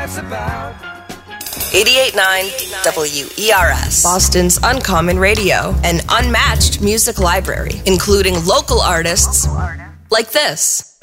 life's about. 88.9 WERS, Boston's Uncommon Radio, an unmatched music library, including local artists like this.